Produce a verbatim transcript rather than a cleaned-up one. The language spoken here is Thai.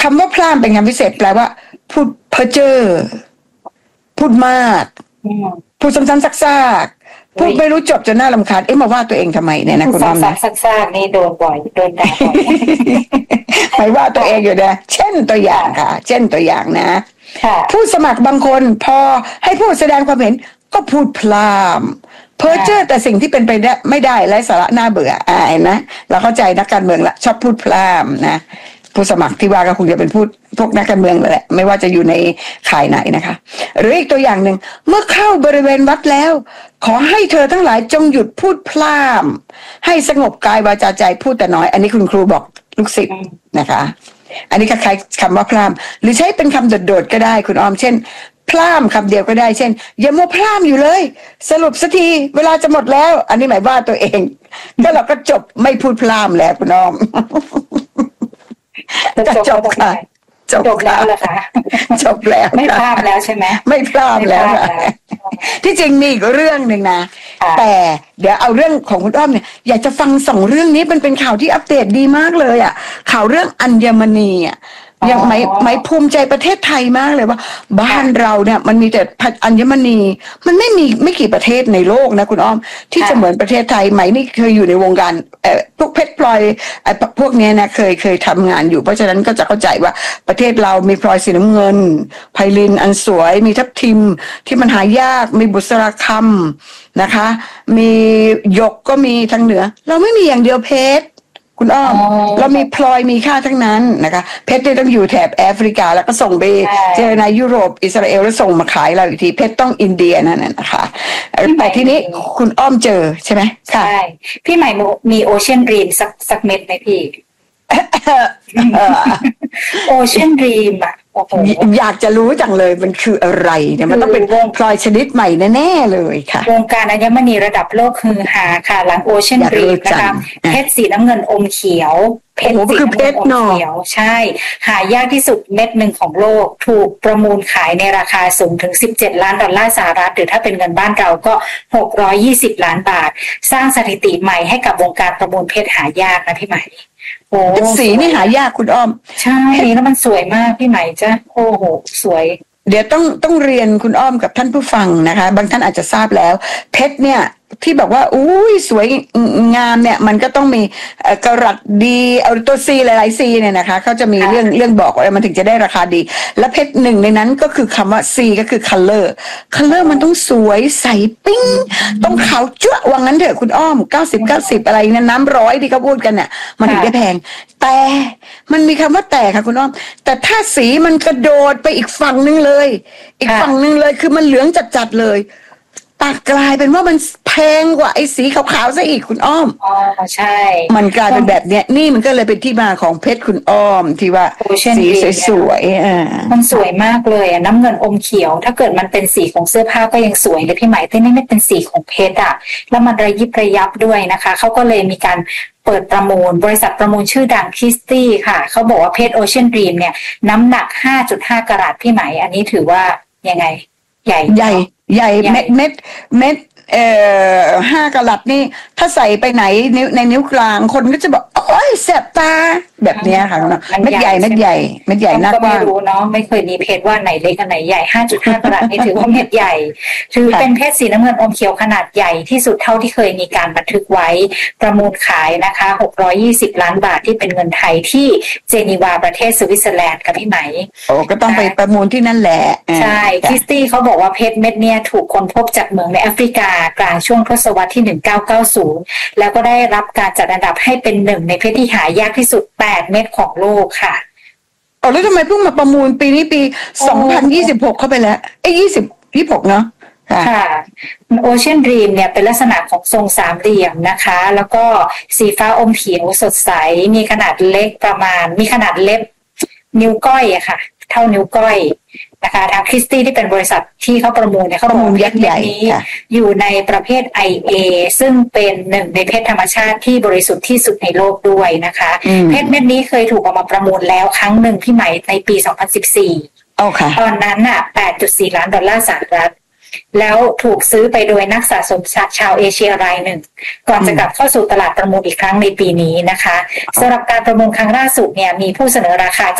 คำว่าพร่ำเป็นคำพิเศษแปลว่าพูดเพ้อเจ้อพูดมากพูดซ้ำๆซากๆพูดไม่รู้จบจนน่ารำคาญเอ๊ะมาว่าตัวเองทำไมเนี่ยนะคุณอ้อมนะซ้ำๆซากๆนี่โดนบ่อยโดนด่าบ่อยไม่ว่าตัวเองอยู่นะเช่นตัวอย่างค่ะเช่นตัวอย่างนะผู้สมัครบางคนพอให้ผู้แสดงความเห็นก็พูดพล่ำเพ้อเจ้อแต่สิ่งที่เป็นไปได้ไม่ได้ไร้สาระน่าเบื่ออายนะเราเข้าใจนักการเมืองละชอบพูดพล่ำนะผู้สมัครที่ว่าก็คงจะเป็นพูดพวกนักการเมืองแหละไม่ว่าจะอยู่ในข่ายไหนนะคะหรืออีกตัวอย่างหนึ่งเมื่อเข้าบริเวณวัดแล้วขอให้เธอทั้งหลายจงหยุดพูดพล่ำให้สงบกายวาจาใจพูดแต่น้อยอันนี้คุณครูบอกลูกศิษย์นะคะอันนี้คล้ายๆคำว่าพล่ำหรือใช้เป็นคำโดดๆก็ได้คุณออมเช่นพล่ำคำเดียวก็ได้เช่นอย่ามัวพล่ำอยู่เลยสรุปสักทีเวลาจะหมดแล้วอันนี้หมายว่าตัวเองก็เราก็จบไม่พูดพล่ำแล้วคุณออมจะจบค่ะจบแล้วเหรอคะจบแล้วไม่พลาดแล้วใช่ไหมไม่พลาดแล้วที่จริงมีอีกเรื่องหนึ่งนะแต่เดี๋ยวเอาเรื่องของคุณอ้อมเนี่ยอยากจะฟังสองเรื่องนี้มันเป็นข่าวที่อัปเดตดีมากเลยอ่ะข่าวเรื่องอัญมณีอ่ะยังไม่ไม่ภูมิใจประเทศไทยมากเลยว่าบ้านเราเนี่ยมันมีแต่อัญมณีมันไม่มีไม่กี่ประเทศในโลกนะคุณอ้อมที่จะเหมือนประเทศไทยไหมนี่เคยอยู่ในวงการเอ่อพวกเพชรพลอยไอ้พวกนี้นะเคยเคยทำงานอยู่เพราะฉะนั้นก็จะเข้าใจว่าประเทศเรามีพลอยสีน้ำเงินไพลินอันสวยมีทับทิมที่มันหายากมีบุษราคำนะคะมีหยกก็มีทางเหนือเราไม่มีอย่างเดียวเพชรคุณอ้อมเรามีพลอยมีค่าทั้งนั้นนะคะเพชรต้องอยู่แถบแอฟริกาแล้วก็ส่งไปเจอในยุโรปอิสราเอลแล้วส่งมาขายเราอีกทีเพชรต้องอินเดียนั่นน่ะนะคะแต่ที่นี้คุณอ้อมเจอใช่ไหมใช่พี่ใหม่มีโอเชียนดรีมสักสักเม็ดไหมพี่โอเชียนดรีมอ่ะอยากจะรู้จังเลยมันคืออะไรเนี่ยมันต้องเป็นพลอยชนิดใหม่แน่ๆเลยค่ะวงการอัญมณีระดับโลกคือหาค่ะหลังโอเชียนดรีมนะคะเพชรสีน้ำเงินอมเขียวเพชรสีน้ำเงินอมเขียวใช่หายากที่สุดเม็ดหนึ่งของโลกถูกประมูลขายในราคาสูงถึงสิบเจ็ดล้านดอลลาร์สหรัฐหรือถ้าเป็นเงินบ้านเราก็หกร้อยยี่สิบล้านบาทสร้างสถิติใหม่ให้กับวงการประมูลเพชรหายากนะพี่ใหม่โอ้สีนี่หายากคุณอ้อมใช่แล้วมันสวยมากพี่ใหม่จ้ะโอ้โหสวยเดี๋ยวต้องต้องเรียนคุณอ้อมกับท่านผู้ฟังนะคะบางท่านอาจจะทราบแล้วเพชรเนี่ยที่บอกว่าอุ้ยสวยงามเนี่ยมันก็ต้องมีกระดัษดีเอาตัวซีหลายๆซีเนี่ยนะคะเขาจะมีเรื่องเรื่องบอกว่ามันถึงจะได้ราคาดีและเพชรหนึ่งในนั้นก็คือคำว่าซีก็คือ color color มันต้องสวยใสปิ้งต้องขาวจั๊วว่างั้นเถอะคุณอ้อมเก้าสิบ เก้าสิบอะไรเนี่ยน้ำร้อยที่เขาพูดกันเนี่ยมันถึงได้แพงแต่มันมีคำว่าแต่ค่ะคุณอ้อมแต่ถ้าสีมันกระโดดไปอีกฝั่งนึงเลยอีกฝั่งนึงเลยคือมันเหลืองจัดๆเลยตากลายเป็นว่ามันแพงกว่าไอ้สีขาวๆซะอีกคุณอ้อมอ๋อใช่มันกลายเป็นแบบเนี้ยนี่มันก็เลยเป็นที่มาของเพชรคุณอ้อมที่ว่าสีสวยๆอ่ามันสวยมากเลยอ่ะน้ำเงินอมเขียวถ้าเกิดมันเป็นสีของเสื้อผ้าก็ยังสวยเลยพี่ไหมแต่นี่ไม่เป็นสีของเพชรอ่ะแล้วมันระยิบระยับด้วยนะคะเขาก็เลยมีการเปิดประมูลบริษัทประมูลชื่อดังคริสตี้ค่ะเขาบอกว่าเพชรโอเชียนดรีมเนี่ยน้ำหนัก ห้าจุดห้า กะรัตพี่ไหมอันนี้ถือว่ายังไงใหญ่ใหญ่ใหญ่เม็ดเม็ดเม็ดเอ่อห้ากะรัตนี่ถ้าใส่ไปไหนนิ้วในนิ้วกลางคนก็จะบอกโอ้ยแสบตาแบบนี้ค่ะเนาะเม็ดใหญ่เม็ดใหญ่เม็ดใหญ่นักว่าก็ไม่รู้เนาะไม่เคยมีเพชรว่าไหนเล็กอันไหนใหญ่ ห้าจุดห้า กะรัตนี่ถือว่าเม็ดใหญ่ถือเป็นเพชรสีน้ำเงินอมเขียวขนาดใหญ่ที่สุดเท่าที่เคยมีการบันทึกไว้ประมูลขายนะคะหกร้อยยี่สิบล้านบาทที่เป็นเงินไทยที่เจนีวาประเทศสวิตเซอร์แลนด์กับพี่ไหมโอ้ก็ต้องไปประมูลที่นั่นแหละใช่คริสตี้เขาบอกว่าเพชรเม็ดเนี้ยถูกค้นพบจากเมืองในแอฟริกากลางช่วงทศวรรษที่หนึ่งพันเก้าร้อยเก้าสิบแล้วก็ได้รับการจัดอันดับให้เป็นหนึ่งในเพชรที่หายากที่สุดแปดเม็ดของโลกค่ะอ๋อแล้วทำไมเพิ่งมาประมูลปีนี้ปีสองพันยี่สิบหกเข้าไปแล้วเอ้ยยี่สิบ ยี่สิบหกเนาะค่ะโอเชียนดรีมเนี่ยเป็นลักษณะของทรงสามเหลี่ยมนะคะแล้วก็สีฟ้าอมเขียวสดใสมีขนาดเล็กประมาณมีขนาดเล็บนิ้วก้อยอะค่ะเท่านิ้วก้อยนะคะทางคริสตี้ที่เป็นบริษัทที่เขาประมูลเนี่ยเขาประมูลยักษ์ใหญ่นี้อยู่ในประเภท ไอ เอ ซึ่งเป็นหนึ่งในเพชรธรรมชาติที่บริสุทธิ์ที่สุดในโลกด้วยนะคะเพชรเม็ดนี้เคยถูกเอามาประมูลแล้วครั้งหนึ่งพี่ใหม่ในปีสองพันสิบสี่ตอนนั้นน่ะ แปดจุดสี่ ล้านดอลลาร์สหรัฐแล้วถูกซื้อไปโดยนักสะสมชาวเอเชียรายหนึ่งก่อนจะกลับเข้าสู่ตลาดประมูลอีกครั้งในปีนี้นะคะสำหรับการประมูลครั้งล่าสุดเนี่ยมีผู้เสนอราคา